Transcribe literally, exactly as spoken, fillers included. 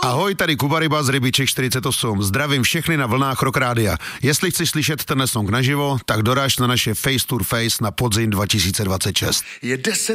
Ahoj, tady Kuba Ryba z Rybiček čtyřicet osm. Zdravím všechny na vlnách Rock Rádia. Jestli chceš slyšet ten song naživo, tak doraž na naše Face to Face na podzim dva tisíce dvacet šest. Je deset